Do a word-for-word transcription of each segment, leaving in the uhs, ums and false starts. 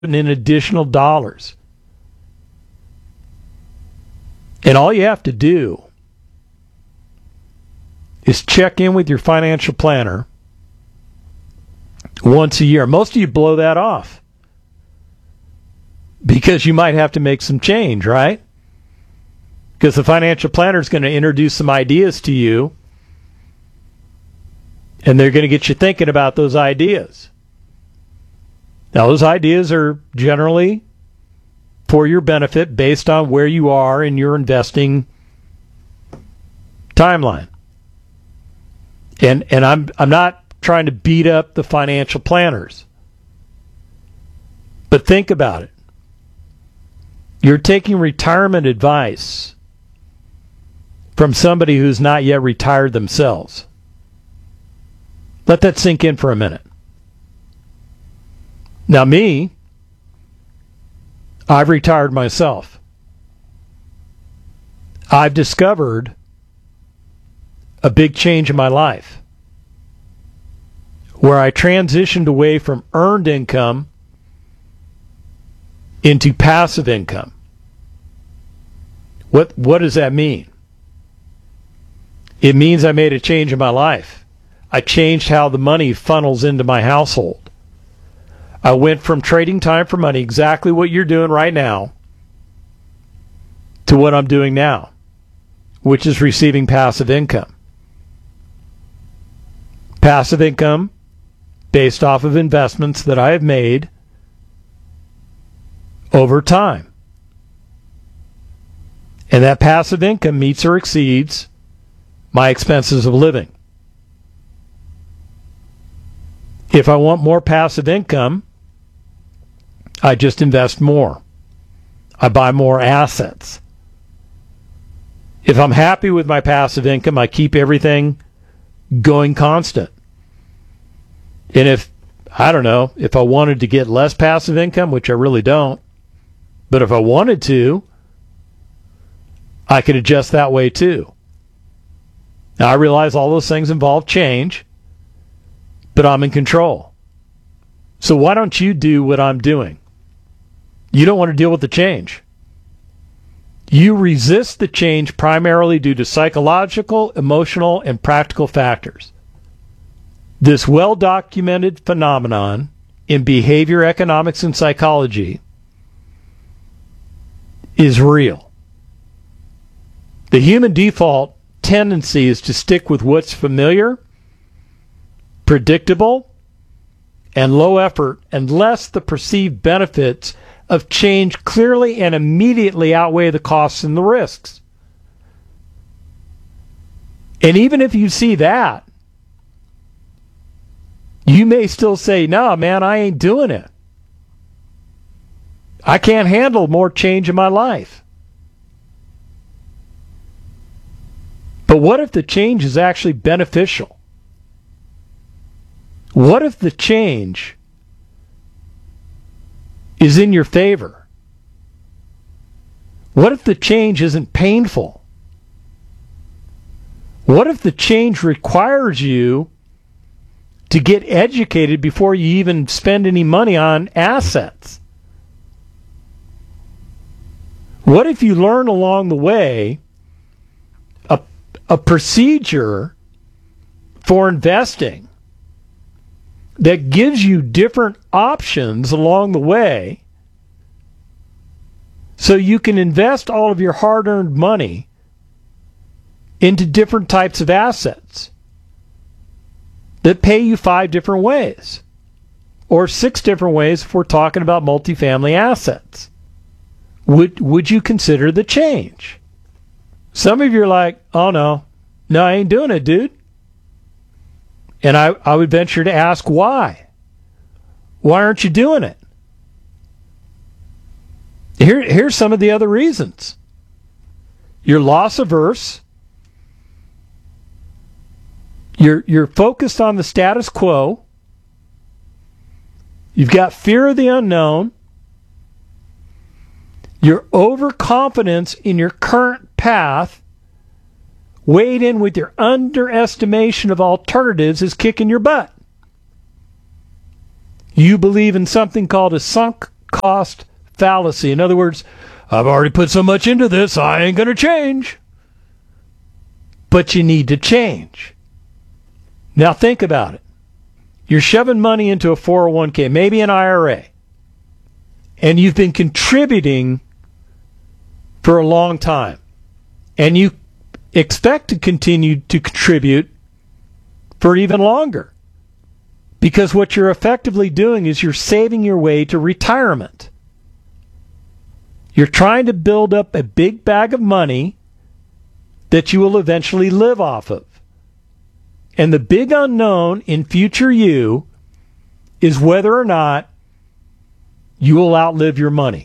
in additional dollars. And all you have to do is check in with your financial planner once a year. Most of you blow that off because you might have to make some change, right? Because the financial planner is going to introduce some ideas to you, and they're going to get you thinking about those ideas. Now, those ideas are generally for your benefit based on where you are in your investing timeline. And and I'm I'm not trying to beat up the financial planners. But think about it. You're taking retirement advice from somebody who's not yet retired themselves. Let that sink in for a minute. Now me, I've retired myself. I've discovered a big change in my life where I transitioned away from earned income into passive income. What what does that mean? It means I made a change in my life. I changed how the money funnels into my household. I went from trading time for money, exactly what you're doing right now, to what I'm doing now, which is receiving passive income. Passive income based off of investments that I have made over time. And that passive income meets or exceeds my expenses of living. If I want more passive income, I just invest more. I buy more assets. If I'm happy with my passive income, I keep everything going constant. And if, I don't know, if I wanted to get less passive income, which I really don't, but if I wanted to, I could adjust that way too. Now, I realize all those things involve change, but I'm in control. So why don't you do what I'm doing? You don't want to deal with the change. You resist the change primarily due to psychological, emotional, and practical factors. This well-documented phenomenon in behavior economics and psychology is real. The human default tendency is to stick with what's familiar, predictable, and low effort unless the perceived benefits of change clearly and immediately outweigh the costs and the risks. And even if you see that, you may still say, no, man, I ain't doing it. I can't handle more change in my life. But what if the change is actually beneficial? What if the change is in your favor? What if the change isn't painful? What if the change requires you to get educated before you even spend any money on assets? What if you learn along the way a, a procedure for investing that gives you different options along the way so you can invest all of your hard-earned money into different types of assets that pay you five different ways, or six different ways if we're talking about multifamily assets? Would would you consider the change? Some of you are like, oh no, no, I ain't doing it, dude. And I, I would venture to ask why. Why aren't you doing it? Here, here's some of the other reasons. You're loss averse. You're, you're focused on the status quo. You've got fear of the unknown. Your overconfidence in your current path, weighed in with your underestimation of alternatives, is kicking your butt. You believe in something called a sunk cost fallacy. In other words, I've already put so much into this, I ain't going to change. But you need to change. Now think about it. You're shoving money into a four oh one k, maybe an I R A, and you've been contributing for a long time, and you expect to continue to contribute for even longer, because what you're effectively doing is you're saving your way to retirement. You're trying to build up a big bag of money that you will eventually live off of. And the big unknown in future you is whether or not you will outlive your money.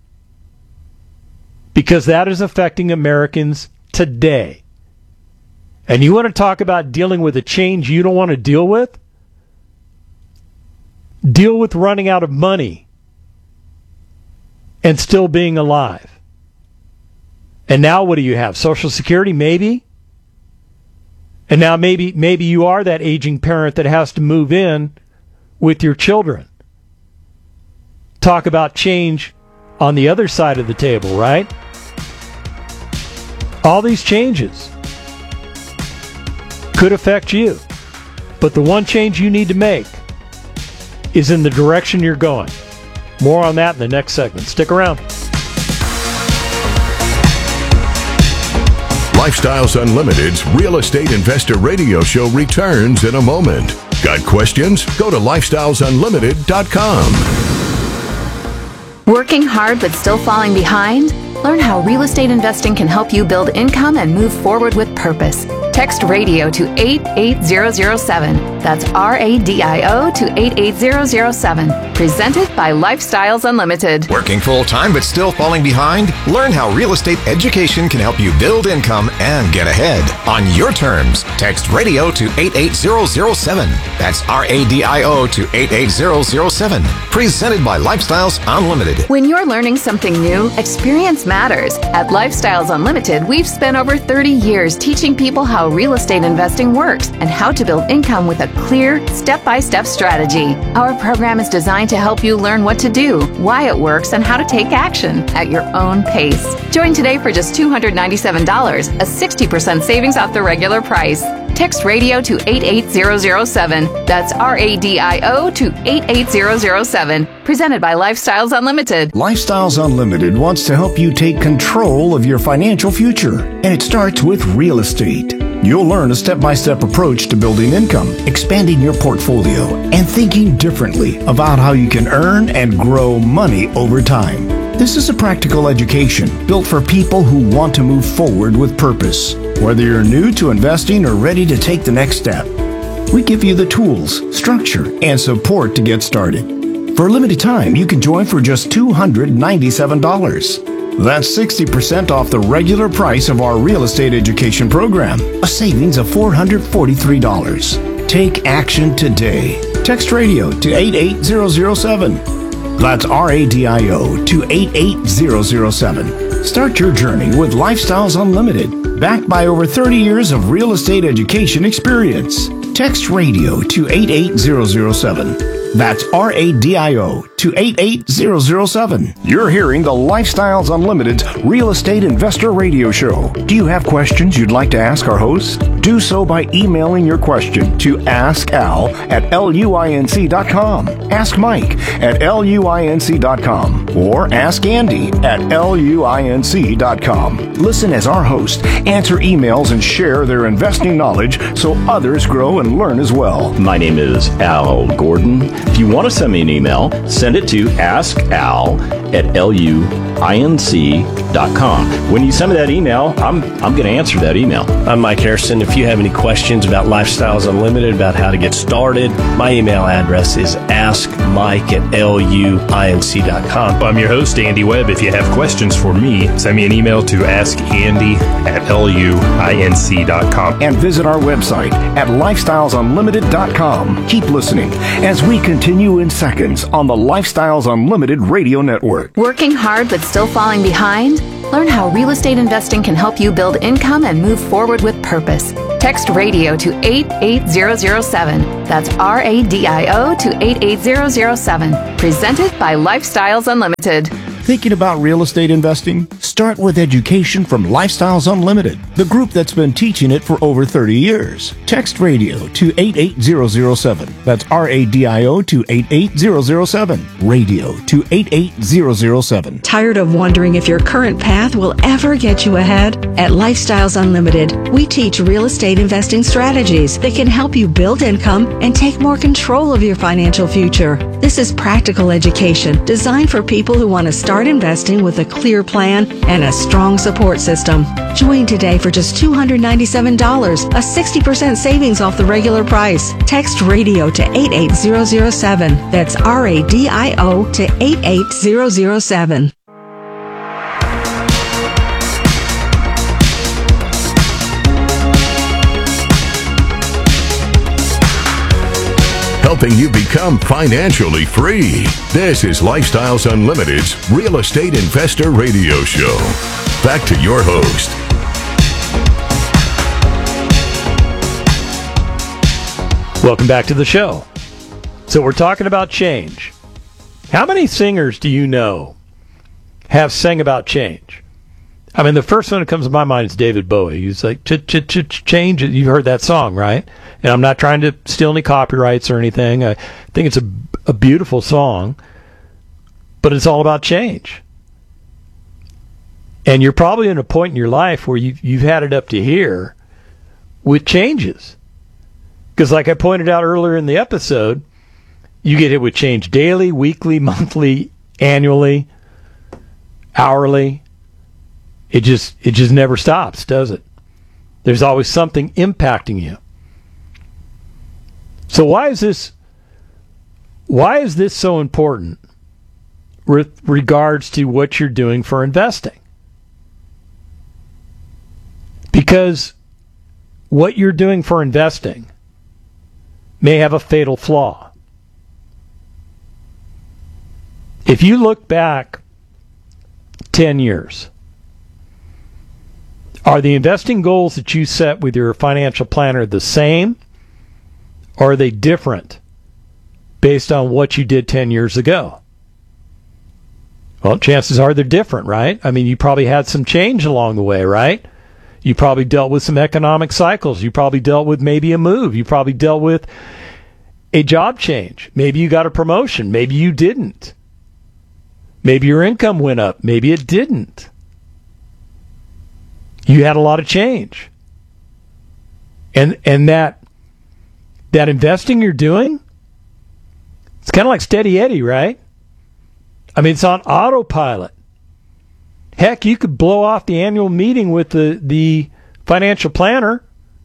Because that is affecting Americans today. And you want to talk about dealing with a change you don't want to deal with? Deal with running out of money and still being alive. And now what do you have? Social Security, maybe? And now maybe maybe you are that aging parent that has to move in with your children. Talk about change on the other side of the table, right? All these changes could affect you. But the one change you need to make is in the direction you're going. More on that in the next segment. Stick around. Lifestyles Unlimited's Real Estate Investor Radio Show returns in a moment. Got questions? Go to lifestyles unlimited dot com. Working hard but still falling behind? Learn how real estate investing can help you build income and move forward with purpose. Text radio to eight eight zero zero seven. That's R A D I O to eight eight zero zero seven. Presented by Lifestyles Unlimited. Working full-time but still falling behind? Learn how real estate education can help you build income and get ahead. On your terms, text radio to eight eight zero zero seven. That's R A D I O to eight eight zero zero seven. Presented by Lifestyles Unlimited. When you're learning something new, experience matters. At Lifestyles Unlimited, we've spent over thirty years teaching people how real estate investing works and how to build income with a clear, step-by-step strategy. Our program is designed to help you learn what to do, why it works, and how to take action at your own pace. Join today for just two hundred ninety-seven dollars, a sixty percent savings off the regular price. Text radio to eight eight zero zero seven. That's R A D I O to eight eight zero zero seven. Presented by Lifestyles Unlimited. Lifestyles Unlimited wants to help you take control of your financial future, and it starts with real estate. You'll learn a step-by-step approach to building income, expanding your portfolio, and thinking differently about how you can earn and grow money over time. This is a practical education built for people who want to move forward with purpose. Whether you're new to investing or ready to take the next step, we give you the tools, structure, and support to get started. For a limited time, you can join for just two hundred ninety-seven dollars. That's sixty percent off the regular price of our real estate education program, a savings of four hundred forty-three dollars. Take action today. Text radio to eight eight zero zero seven. That's R A D I O to eight eight zero zero seven. Start your journey with Lifestyles Unlimited, backed by over thirty years of real estate education experience. Text radio to eight eight zero zero seven. That's R A D I O to eight eight zero zero seven. You're hearing the Lifestyles Unlimited Real Estate Investor Radio Show. Do you have questions you'd like to ask our host? Do so by emailing your question to ask al at luinc dot com, ask Mike at luinc dot com, or ask Andy at luinc dot com. Listen as our hosts answer emails and share their investing knowledge so others grow and learn as well. My name is Al Gordon. If you want to send me an email, send it to ask al at luinc dot com. When you send me that email, I'm I'm going to answer that email. I'm Mike Harrison. If you have any questions about Lifestyles Unlimited, about how to get started, my email address is ask mike at luinc dot com. I'm your host, Andy Webb. If you have questions for me, send me an email to ask andy at luinc dot com. And visit our website at lifestyles unlimited dot com. Keep listening as we continue in seconds on the Lifestyles Unlimited Radio Network. support. Working hard but still falling behind? Learn how real estate investing can help you build income and move forward with purpose. Text radio to eight eight zero zero seven. That's R A D I O to eight eight zero zero seven. Presented by Lifestyles Unlimited. Thinking about real estate investing? Start with education from Lifestyles Unlimited, the group that's been teaching it for over thirty years. Text radio to eight eight zero zero seven. That's R A D I O to eight eight zero zero seven. Radio to eight eight zero zero seven. Tired of wondering if your current path will ever get you ahead? At Lifestyles Unlimited, we teach real estate investing strategies that can help you build income and take more control of your financial future. This is practical education designed for people who want to start investing with a clear plan and a strong support system. Join today for just two hundred ninety-seven dollars, a sixty percent savings off the regular price. Text radio to eight eight zero zero seven. That's R A D I O to eight eight zero zero seven. Helping you become financially free. This is Lifestyles Unlimited's Real Estate Investor Radio Show. Back to your host. Welcome back to the show. So we're talking about change. How many singers do you know have sang about change? I mean, the first one that comes to my mind is David Bowie. He's like, change. You've heard that song, right? And I'm not trying to steal any copyrights or anything. I think it's a, a beautiful song, but it's all about change. And you're probably in a point in your life where you've, you've had it up to here with changes. Because like I pointed out earlier in the episode, you get hit with change daily, weekly, monthly, annually, hourly. It just it just never stops, does it? There's always something impacting you. So why is this why is this so important with regards to what you're doing for investing? Because what you're doing for investing may have a fatal flaw. If you look back ten years, are the investing goals that you set with your financial planner the same, or are they different based on what you did ten years ago? Well, chances are they're different, right? I mean, you probably had some change along the way, right? You probably dealt with some economic cycles. You probably dealt with maybe a move. You probably dealt with a job change. Maybe you got a promotion. Maybe you didn't. Maybe your income went up. Maybe it didn't. You had a lot of change. And and that that investing you're doing, it's kind of like Steady Eddie, right? I mean, it's on autopilot. Heck, you could blow off the annual meeting with the, the financial planner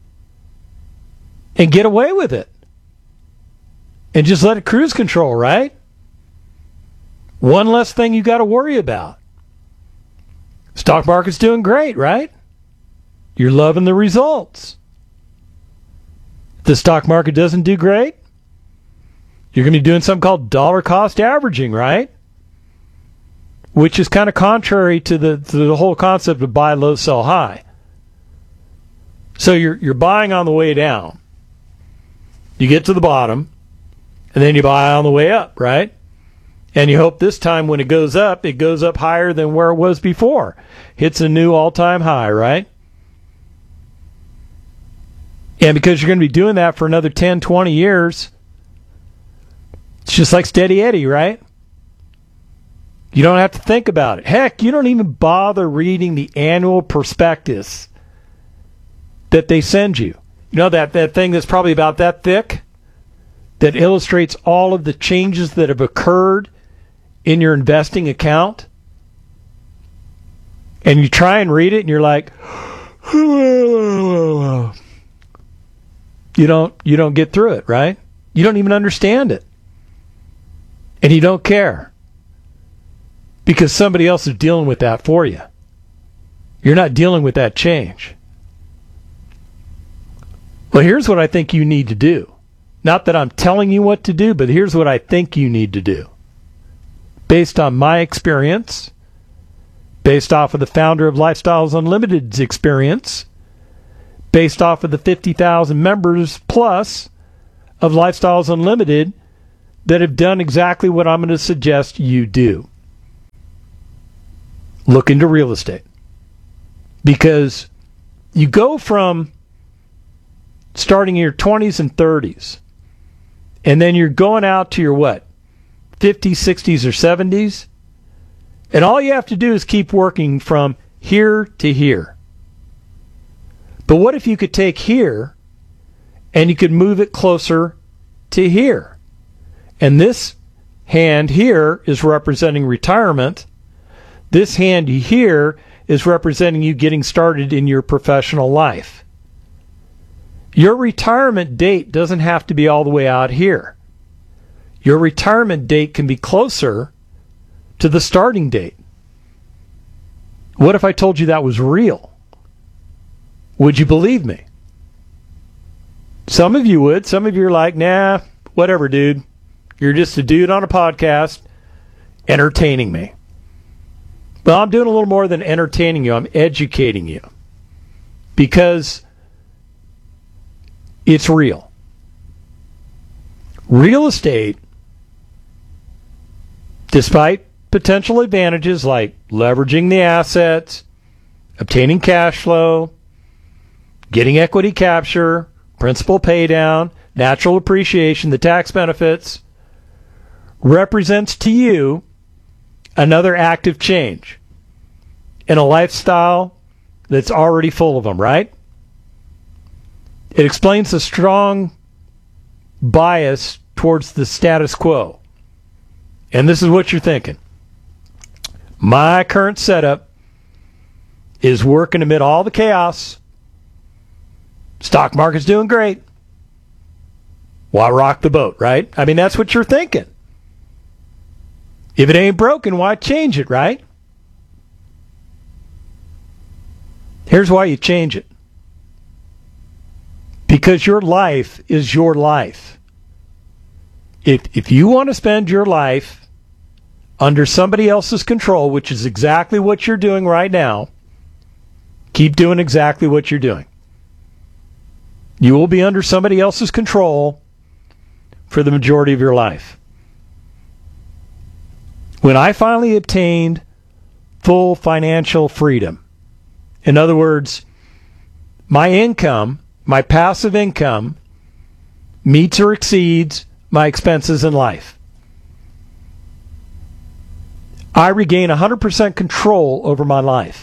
and get away with it. And just let it cruise control, right? One less thing you got to worry about. Stock market's doing great, right? You're loving the results. If the stock market doesn't do great, you're going to be doing something called dollar cost averaging, right? Which is kind of contrary to the to the whole concept of buy low, sell high. So you're you're buying on the way down. You get to the bottom, and then you buy on the way up, right? And you hope this time when it goes up, it goes up higher than where it was before. Hits a new all-time high, right? And because you're going to be doing that for another ten, twenty years, it's just like Steady Eddie, right? You don't have to think about it. Heck, you don't even bother reading the annual prospectus that they send you. You know that, that thing that's probably about that thick that illustrates all of the changes that have occurred in your investing account? And you try and read it and you're like, you don't you don't get through it, right? You don't even understand it. And you don't care. Because somebody else is dealing with that for you. You're not dealing with that change. Well, here's what I think you need to do. Not that I'm telling you what to do, but here's what I think you need to do. based on my experience, based off of the founder of Lifestyles Unlimited's experience, based off of the fifty thousand members plus of Lifestyles Unlimited that have done exactly what I'm going to suggest you do. Look into real estate. Because you go from starting in your twenties and thirties, and then you're going out to your what, fifties, sixties, or seventies, and all you have to do is keep working from here to here. But what if you could take here and you could move it closer to here? And this hand here is representing retirement. This hand here is representing you getting started in your professional life. Your retirement date doesn't have to be all the way out here. Your retirement date can be closer to the starting date. What if I told you that was real? Would you believe me? Some of you would. Some of you are like, nah, whatever, dude. You're just a dude on a podcast entertaining me. Well, I'm doing a little more than entertaining you. I'm educating you. Because it's real. Real estate, despite potential advantages like leveraging the assets, obtaining cash flow, getting equity capture, principal pay down, natural appreciation, the tax benefits, represents to you another active change in a lifestyle that's already full of them, right? It explains the strong bias towards the status quo. And this is what you're thinking. My current setup is working amid all the chaos. Stock market's doing great. Why rock the boat, right? I mean, that's what you're thinking. If it ain't broken, why change it, right? Here's why you change it. Because your life is your life. If if you want to spend your life under somebody else's control, which is exactly what you're doing right now, keep doing exactly what you're doing. You will be under somebody else's control for the majority of your life. When I finally obtained full financial freedom, in other words, my income, my passive income, meets or exceeds my expenses in life, I regain one hundred percent control over my life.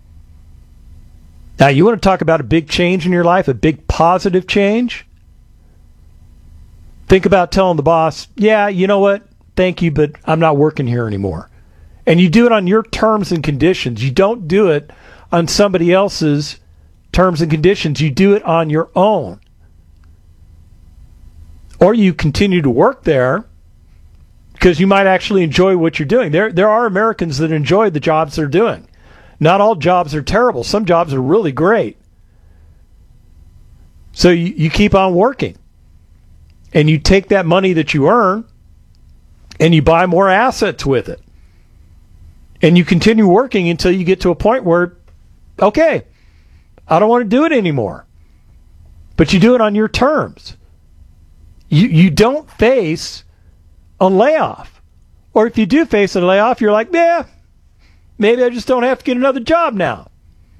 Now, you want to talk about a big change in your life, a big positive change? Think about telling the boss, yeah, you know what? Thank you, but I'm not working here anymore. And you do it on your terms and conditions. You don't do it on somebody else's terms and conditions. You do it on your own. Or you continue to work there because you might actually enjoy what you're doing. There, there are Americans that enjoy the jobs they're doing. Not all jobs are terrible. Some jobs are really great. So you, you keep on working. And you take that money that you earn and you buy more assets with it. And you continue working until you get to a point where, okay, I don't want to do it anymore. But you do it on your terms. You, you don't face a layoff. Or if you do face a layoff, you're like, yeah, maybe I just don't have to get another job now.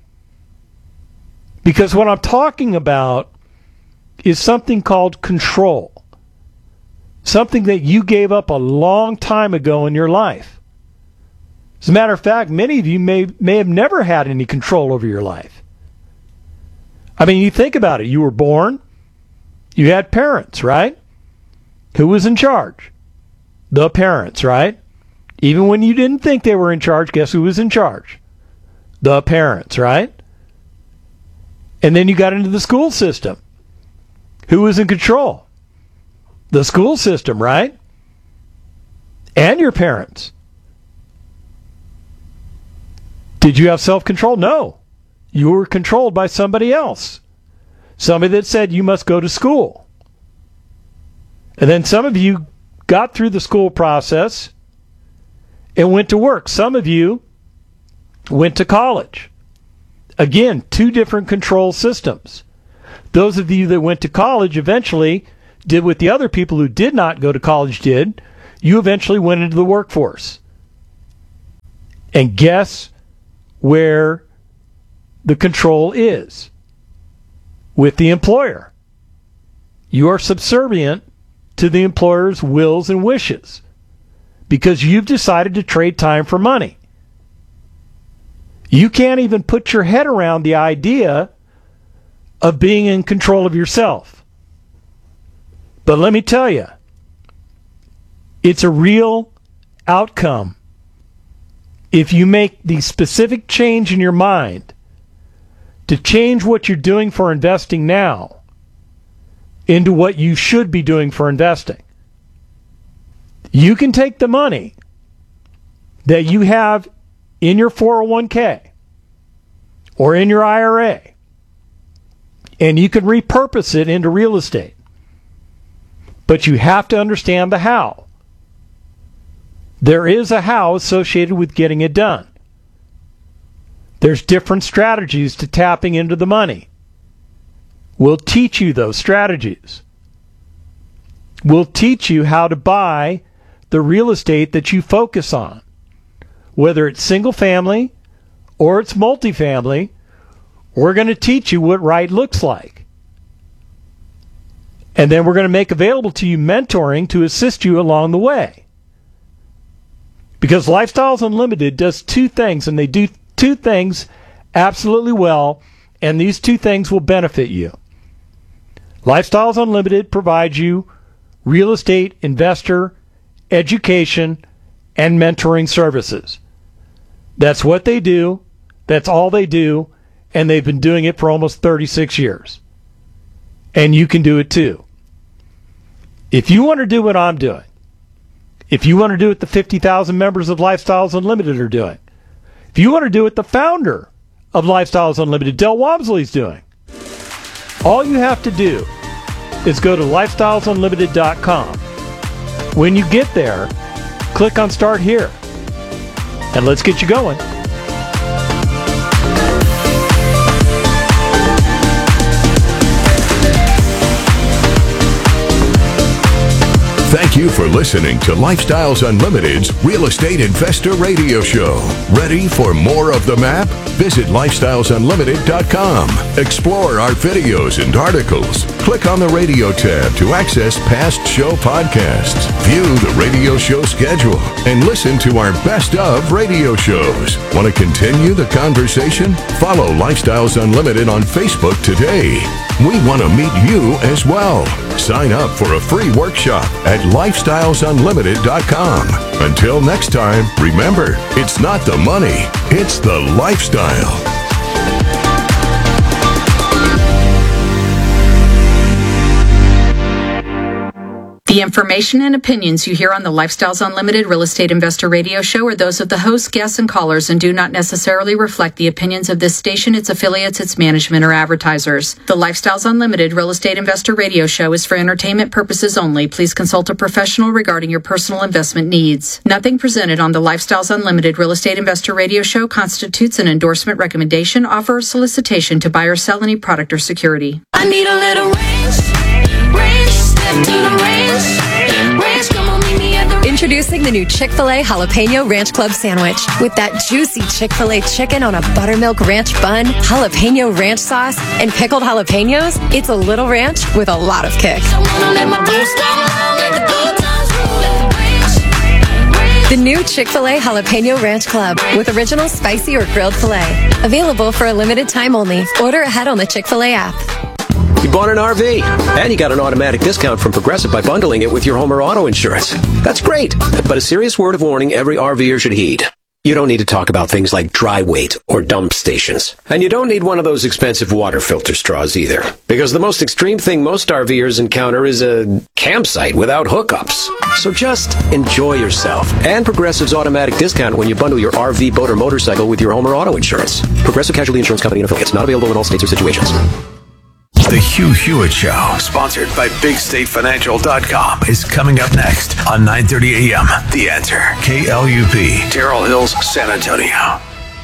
Because what I'm talking about is something called control. Something that you gave up a long time ago in your life. As a matter of fact, many of you may, may have never had any control over your life. I mean, you think about it. You were born. You had parents, right? Who was in charge? The parents, right? Even when you didn't think they were in charge, guess who was in charge? The parents, right? And then you got into the school system. Who was in control? The school system, right? And your parents. Did you have self-control? No. You were controlled by somebody else. Somebody that said you must go to school. And then some of you got through the school process and went to work. Some of you went to college. Again, two different control systems. Those of you that went to college eventually did what the other people who did not go to college did. You eventually went into the workforce. And guess where the control is? With the employer. You are subservient to the employer's wills and wishes because you've decided to trade time for money. You can't even put your head around the idea of being in control of yourself. But let me tell you, it's a real outcome if you make the specific change in your mind to change what you're doing for investing now into what you should be doing for investing. You can take the money that you have in your four oh one k or in your I R A, and you can repurpose it into real estate. But you have to understand the how. There is a how associated with getting it done. There's different strategies to tapping into the money. We'll teach you those strategies. We'll teach you how to buy the real estate that you focus on, whether it's single family or it's multifamily. We're going to teach you what right looks like. And then we're going to make available to you mentoring to assist you along the way. Because Lifestyles Unlimited does two things, and they do two things absolutely well, and these two things will benefit you. Lifestyles Unlimited provides you real estate investor education and mentoring services. That's what they do. That's all they do, and they've been doing it for almost thirty-six years. And you can do it too. If you want to do what I'm doing, if you want to do what the fifty thousand members of Lifestyles Unlimited are doing, if you want to do what the founder of Lifestyles Unlimited, Del Walmsley, is doing, all you have to do is go to lifestyles unlimited dot com. When you get there, click on Start Here, and let's get you going. Thank you for listening to Lifestyles Unlimited's Real Estate Investor Radio Show. Ready for more of the map? Visit lifestyles unlimited dot com. Explore our videos and articles. Click on the radio tab to access past show podcasts. View the radio show schedule and listen to our best of radio shows. Want to continue the conversation? Follow Lifestyles Unlimited on Facebook today. We want to meet you as well. Sign up for a free workshop at lifestyles unlimited dot com. Until next time, remember, it's not the money, it's the lifestyle. The information and opinions you hear on the Lifestyles Unlimited Real Estate Investor Radio Show are those of the hosts, guests, and callers and do not necessarily reflect the opinions of this station, its affiliates, its management, or advertisers. The Lifestyles Unlimited Real Estate Investor Radio Show is for entertainment purposes only. Please consult a professional regarding your personal investment needs. Nothing presented on the Lifestyles Unlimited Real Estate Investor Radio Show constitutes an endorsement, recommendation, offer, or solicitation to buy or sell any product or security. I need a little range, range, step to the range. Introducing the new Chick-fil-A Jalapeno Ranch Club Sandwich. With that juicy Chick-fil-A chicken on a buttermilk ranch bun, jalapeno ranch sauce, and pickled jalapenos, it's a little ranch with a lot of kick. The new Chick-fil-A Jalapeno Ranch Club with original spicy or grilled filet. Available for a limited time only. Order ahead on the Chick-fil-A app. You bought an R V, and you got an automatic discount from Progressive by bundling it with your home or auto insurance. That's great, but a serious word of warning every RVer should heed. You don't need to talk about things like dry weight or dump stations. And you don't need one of those expensive water filter straws either. Because the most extreme thing most RVers encounter is a campsite without hookups. So just enjoy yourself. And Progressive's automatic discount when you bundle your R V, boat, or motorcycle with your home or auto insurance. Progressive Casualty Insurance Company and affiliates. Not available in all states or situations. The Hugh Hewitt Show, sponsored by Big State Financial dot com, is coming up next on nine thirty a.m. The Answer, K L U P, Terrell Hills, San Antonio.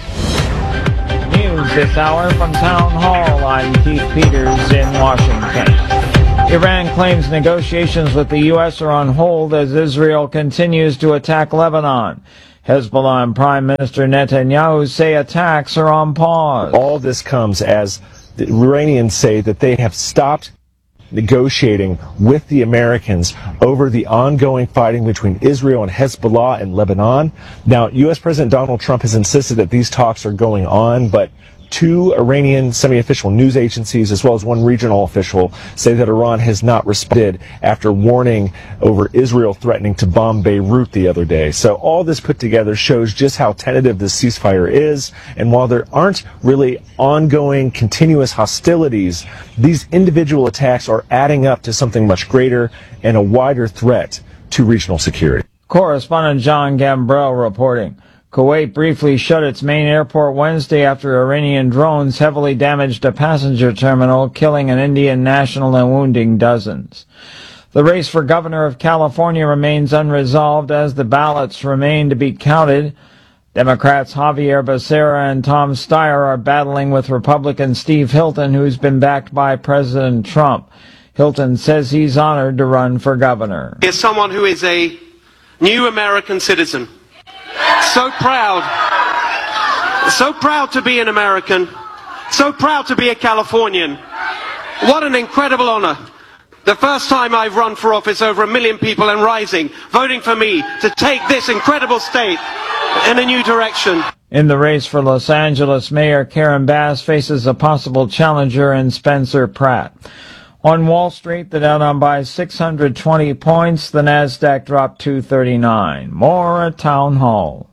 News this hour from Town Hall. I'm Keith Peters in Washington. Iran claims negotiations with the U S are on hold as Israel continues to attack Lebanon. Hezbollah and Prime Minister Netanyahu say attacks are on pause. All this comes as the Iranians say that they have stopped negotiating with the Americans over the ongoing fighting between Israel and Hezbollah and Lebanon. Now, U S President Donald Trump has insisted that these talks are going on, but two Iranian semi-official news agencies, as well as one regional official, say that Iran has not responded after warning over Israel threatening to bomb Beirut the other day. So all this put together shows just how tentative this ceasefire is. And while there aren't really ongoing, continuous hostilities, these individual attacks are adding up to something much greater and a wider threat to regional security. Correspondent John Gambrell reporting. Kuwait briefly shut its main airport Wednesday after Iranian drones heavily damaged a passenger terminal, killing an Indian national and wounding dozens. The race for governor of California remains unresolved as the ballots remain to be counted. Democrats Javier Becerra and Tom Steyer are battling with Republican Steve Hilton, who's been backed by President Trump. Hilton says he's honored to run for governor. As someone who is a new American citizen, so proud, so proud to be an American, so proud to be a Californian. What an incredible honor. The first time I've run for office, over a million people and rising, voting for me to take this incredible state in a new direction. In the race for Los Angeles, Mayor Karen Bass faces a possible challenger in Spencer Pratt. On Wall Street, the Dow down by six hundred twenty points. The Nasdaq dropped two thirty-nine. More at Town Hall.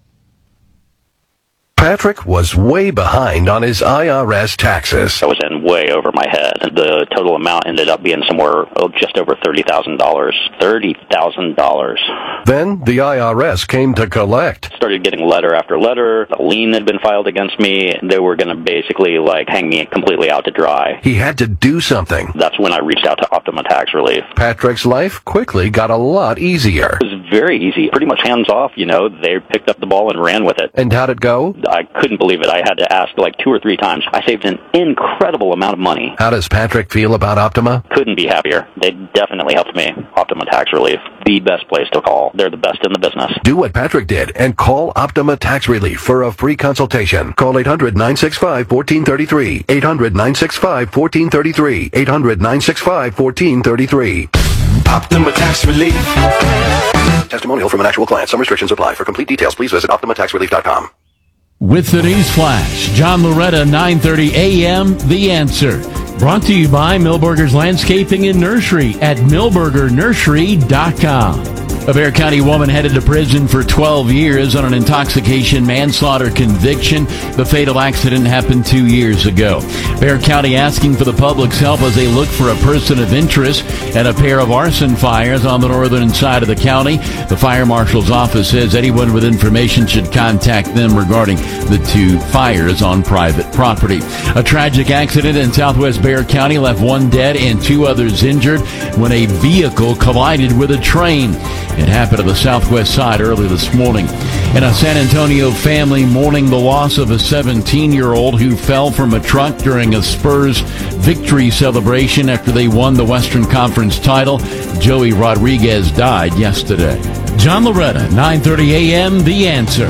Patrick was way behind on his I R S taxes. I was in way over my head. The total amount ended up being somewhere oh, just over thirty thousand dollars. thirty thousand dollars. Then the I R S came to collect. Started getting letter after letter. A lien had been filed against me. They were going to basically like hang me completely out to dry. He had to do something. That's when I reached out to Optima Tax Relief. Patrick's life quickly got a lot easier. It was very easy. Pretty much hands off, you know. They picked up the ball and ran with it. And how'd it go? I couldn't believe it. I had to ask like two or three times. I saved an incredible amount of money. How does Patrick feel about Optima? Couldn't be happier. They definitely helped me. Optima Tax Relief, the best place to call. They're the best in the business. Do what Patrick did and call Optima Tax Relief for a free consultation. Call eight hundred, nine six five, one four three three. eight hundred, nine six five, one four three three. eight hundred, nine six five, one four three three. Optima Tax Relief. Testimonial from an actual client. Some restrictions apply. For complete details, please visit Optima Tax Relief dot com. With the News Flash, John Loretta, nine thirty a.m., The Answer. Brought to you by Millburgers Landscaping and Nursery at millburger nursery dot com. A Bexar County woman headed to prison for twelve years on an intoxication manslaughter conviction. The fatal accident happened two years ago. Bexar County asking for the public's help as they look for a person of interest at a pair of arson fires on the northern side of the county. The fire marshal's office says anyone with information should contact them regarding the two fires on private property. A tragic accident in southwest Bexar County left one dead and two others injured when a vehicle collided with a train. It happened on the southwest side early this morning. And a San Antonio family mourning the loss of a seventeen-year-old who fell from a truck during a Spurs victory celebration after they won the Western Conference title. Joey Rodriguez died yesterday. John Loretta, nine thirty a.m., The Answer.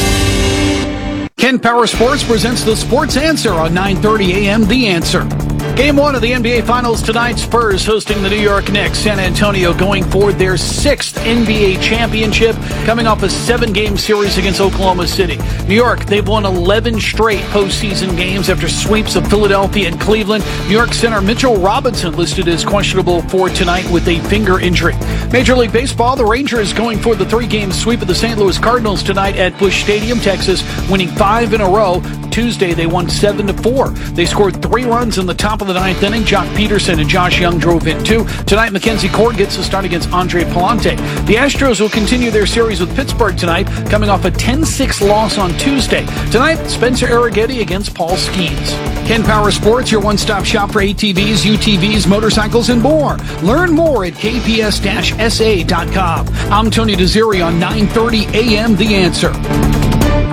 Ken Power Sports presents the Sports Answer on nine thirty a.m. The Answer. Game one of the N B A Finals tonight. Spurs hosting the New York Knicks. San Antonio going for their sixth N B A championship, coming off a seven-game series against Oklahoma City. New York, they've won eleven straight postseason games after sweeps of Philadelphia and Cleveland. New York center Mitchell Robinson listed as questionable for tonight with a finger injury. Major League Baseball, the Rangers going for the three-game sweep of the Saint Louis Cardinals tonight at Busch Stadium, Texas, winning five in a row. Tuesday, they won seven to four. They scored three runs in the top of the ninth inning. Jock Peterson and Josh Young drove in two. Tonight, Mackenzie Cord gets the start against Andre Palante. The Astros will continue their series with Pittsburgh tonight, coming off a ten six loss on Tuesday. Tonight, Spencer Arrighetti against Paul Skeens. Ken Power Sports, your one-stop shop for A T Vs, U T Vs, motorcycles, and more. Learn more at k p s dash s a dot com. I'm Tony DeZeri on nine thirty a m The Answer.